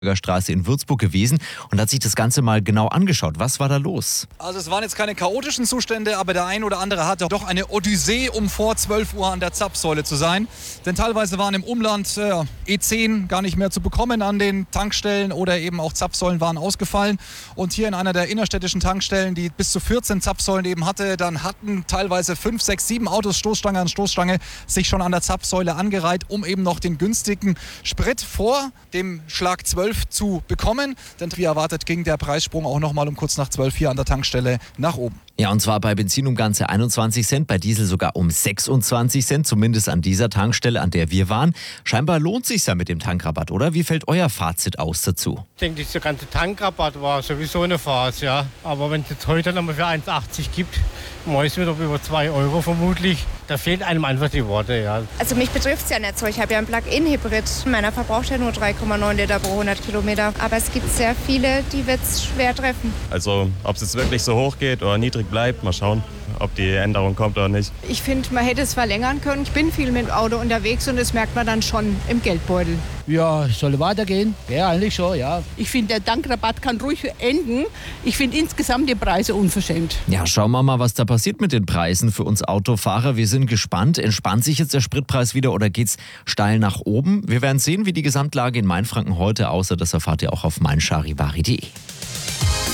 Straße in Würzburg gewesen und hat sich das Ganze mal genau angeschaut. Was war da los? Also es waren jetzt keine chaotischen Zustände, aber der ein oder andere hatte doch eine Odyssee, um vor 12 Uhr an der Zapfsäule zu sein. Denn teilweise waren im Umland E10 gar nicht mehr zu bekommen an den Tankstellen oder eben auch Zapfsäulen waren ausgefallen. Und hier in einer der innerstädtischen Tankstellen, die bis zu 14 Zapfsäulen eben hatte, dann hatten teilweise 5, 6, 7 Autos Stoßstange an Stoßstange sich schon an der Zapfsäule angereiht, um eben noch den günstigen Sprit vor dem Schlag 12 zu bekommen. Denn wie erwartet ging der Preissprung auch nochmal um kurz nach 12 hier an der Tankstelle nach oben. Ja, und zwar bei Benzin um ganze 21 Cent, bei Diesel sogar um 26 Cent, zumindest an dieser Tankstelle, an der wir waren. Scheinbar lohnt sich's ja mit dem Tankrabatt, oder? Wie fällt euer Fazit aus dazu? Ich denke, dieser ganze Tankrabatt war sowieso eine Farce, ja. Aber wenn es jetzt heute nochmal für 1,80 gibt, meist wieder über 2 Euro vermutlich, da fehlen einem einfach die Worte, ja. Also mich betrifft es ja nicht so. Ich habe ja einen Plug-in-Hybrid. Meiner verbraucht ja nur 3,9 Liter pro 100 Kilometer. Aber es gibt sehr viele, die wird es schwer treffen. Also ob es jetzt wirklich so hoch geht oder niedrig bleibt, mal schauen, ob die Änderung kommt oder nicht. Ich finde, man hätte es verlängern können. Ich bin viel mit dem Auto unterwegs und das merkt man dann schon im Geldbeutel. Ja, soll weitergehen? Ja, eigentlich schon, ja. Ich finde, der Tankrabatt kann ruhig enden. Ich finde insgesamt die Preise unverschämt. Ja, schauen wir mal, was da passiert mit den Preisen für uns Autofahrer. Wir sind gespannt. Entspannt sich jetzt der Spritpreis wieder oder geht's steil nach oben? Wir werden sehen, wie die Gesamtlage in Mainfranken heute aussieht. Das erfahrt ihr auch auf meincharivari.de.